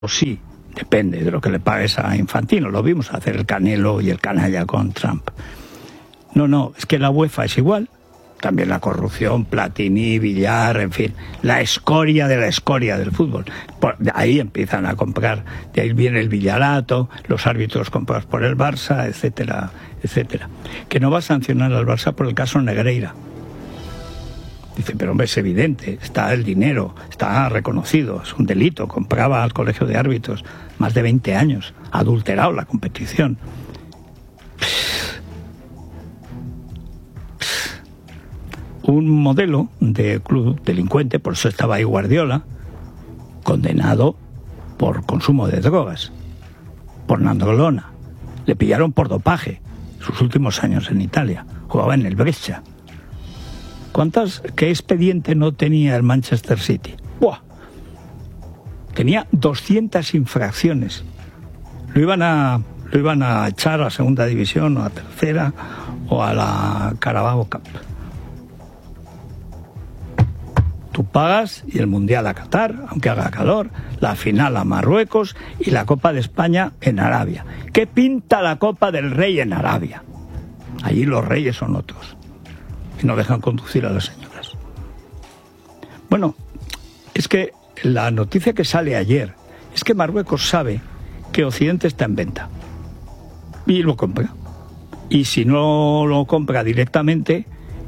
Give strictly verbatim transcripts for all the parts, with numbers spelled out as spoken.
sí, depende de lo que le pagues a Infantino. Lo vimos hacer el Canelo y el canalla con Trump. No, no, es que la UEFA es igual. También la corrupción, Platini, Villar, en fin, la escoria de la escoria del fútbol. Por, de ahí empiezan a comprar, de ahí viene el Villalato, los árbitros comprados por el Barça, etcétera, etcétera. Que no va a sancionar al Barça por el caso Negreira. Dice, pero hombre, es evidente, está el dinero, está reconocido, es un delito, compraba al colegio de árbitros más de veinte años, ha adulterado la competición. Un modelo de club delincuente, por eso estaba ahí Guardiola, condenado por consumo de drogas, por nandrolona. Le pillaron por dopaje sus últimos años en Italia, jugaba en el Brescia. ¿Cuántas, qué expediente no tenía el Manchester City? ¡Buah! Tenía doscientas infracciones. Lo iban a, lo iban a echar a segunda división o a tercera o a la Carabao Cup. Tú pagas y el Mundial a Qatar, aunque haga calor, la final a Marruecos y la Copa de España en Arabia. ¿Qué pinta la Copa del Rey en Arabia? Allí los reyes son otros y no dejan conducir a las señoras. Bueno, es que la noticia que sale ayer es que Marruecos sabe que Occidente está en venta y lo compra. Y si no lo compra directamente,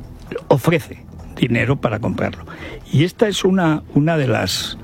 ofrece dinero para comprarlo. Y esta es una, una de las,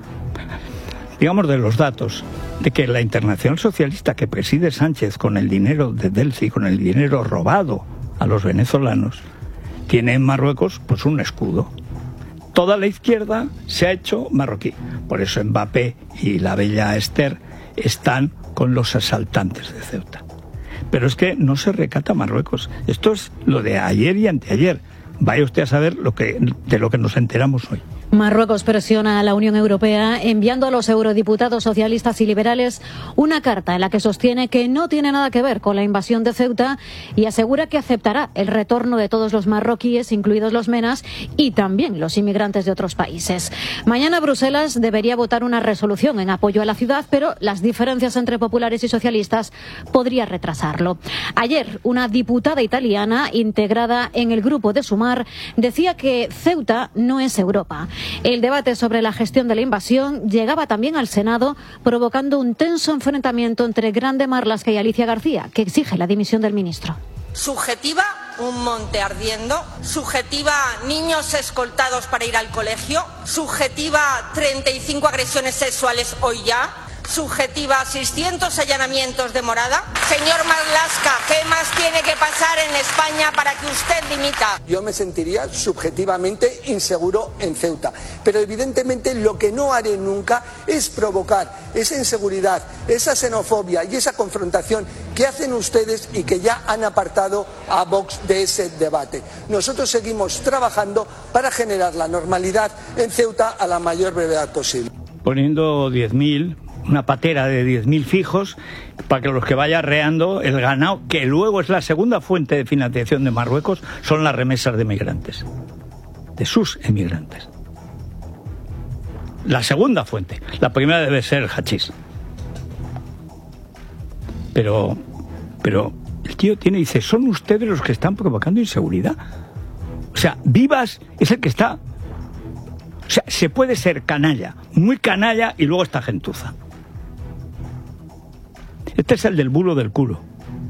digamos, de los datos de que la Internacional Socialista que preside Sánchez con el dinero de Delci, con el dinero robado a los venezolanos, tiene en Marruecos pues un escudo. Toda la izquierda se ha hecho marroquí. Por eso Mbappé y la bella Esther están con los asaltantes de Ceuta. Pero es que no se recata Marruecos. Esto es lo de ayer y anteayer. Vaya usted a saber lo que, de lo que nos enteramos hoy. Marruecos presiona a la Unión Europea enviando a los eurodiputados socialistas y liberales una carta en la que sostiene que no tiene nada que ver con la invasión de Ceuta y asegura que aceptará el retorno de todos los marroquíes, incluidos los menas, y también los inmigrantes de otros países. Mañana Bruselas debería votar una resolución en apoyo a la ciudad, pero las diferencias entre populares y socialistas podría retrasarlo. Ayer, una diputada italiana integrada en el grupo de Sumar decía que Ceuta no es Europa. El debate sobre la gestión de la invasión llegaba también al Senado, provocando un tenso enfrentamiento entre Grande Marlaska y Alicia García, que exige la dimisión del ministro. Subjetiva, un monte ardiendo. Subjetiva, niños escoltados para ir al colegio. Subjetiva, treinta y cinco agresiones sexuales hoy ya. Subjetiva, seiscientos allanamientos de morada. Señor Marlaska, ¿qué más tiene que pasar en España para que usted dimita? Yo me sentiría subjetivamente inseguro en Ceuta, pero evidentemente lo que no haré nunca es provocar esa inseguridad, esa xenofobia y esa confrontación que hacen ustedes y que ya han apartado a Vox de ese debate. Nosotros seguimos trabajando para generar la normalidad en Ceuta a la mayor brevedad posible. Poniendo diez mil... una patera de diez mil fijos para que los que vaya arreando el ganado, que luego es la segunda fuente de financiación de Marruecos, son las remesas de migrantes, de sus emigrantes. La segunda fuente, la primera debe ser el hachís. Pero, pero el tío tiene, dice, son ustedes los que están provocando inseguridad. O sea, Vivas es el que está. O sea, se puede ser canalla, muy canalla, y luego está gentuza. Este es el del bulo del culo.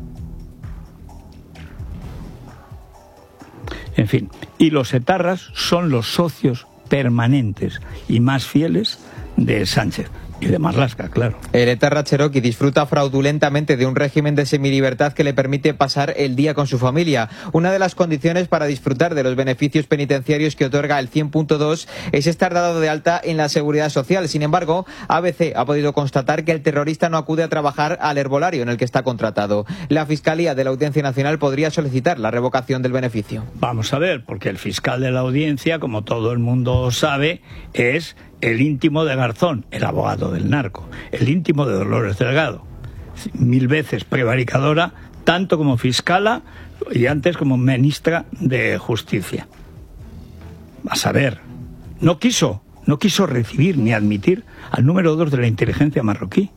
En fin, y los etarras son los socios permanentes y más fieles de Sánchez. Y de Marlaska, claro. El etarra Cherokee disfruta fraudulentamente de un régimen de semilibertad que le permite pasar el día con su familia. Una de las condiciones para disfrutar de los beneficios penitenciarios que otorga el cien punto dos es estar dado de alta en la Seguridad Social. Sin embargo, A B C ha podido constatar que el terrorista no acude a trabajar al herbolario en el que está contratado. La Fiscalía de la Audiencia Nacional podría solicitar la revocación del beneficio. Vamos a ver, porque el fiscal de la Audiencia, como todo el mundo sabe, es el íntimo de Garzón, el abogado del narco, el íntimo de Dolores Delgado, mil veces prevaricadora, tanto como fiscala y antes como ministra de Justicia. A saber, no quiso, no quiso recibir ni admitir al número dos de la inteligencia marroquí.